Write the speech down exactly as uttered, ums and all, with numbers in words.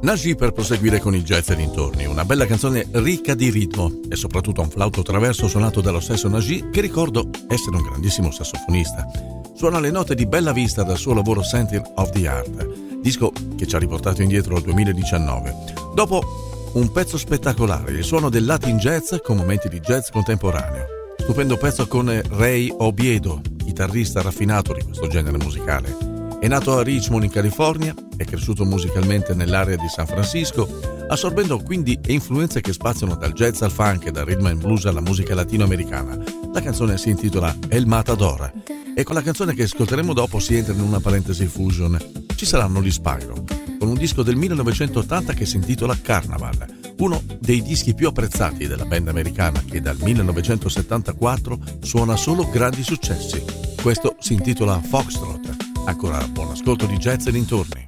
Najee per proseguire con il jazz e dintorni, una bella canzone ricca di ritmo e soprattutto un flauto traverso suonato dallo stesso Najee, che ricordo essere un grandissimo sassofonista. Suona le note di Bella Vista dal suo lavoro Center of the Art, disco che ci ha riportato indietro al duemiladiciannove. Dopo un pezzo spettacolare, il suono del Latin jazz con momenti di jazz contemporaneo. Stupendo pezzo con Ray Obiedo, chitarrista raffinato di questo genere musicale. È nato a Richmond in California, è cresciuto musicalmente nell'area di San Francisco, assorbendo quindi influenze che spaziano dal jazz al funk e dal rhythm and blues alla musica latinoamericana. La canzone si intitola El Matador e con la canzone che ascolteremo dopo si entra in una parentesi fusion. Ci saranno gli Spyro, con un disco del millenovecentottanta che si intitola Carnaval, uno dei dischi più apprezzati della band americana che dal millenovecentosettantaquattro suona solo grandi successi. Questo si intitola Foxtrot. Ancora buon ascolto di jazz e dintorni.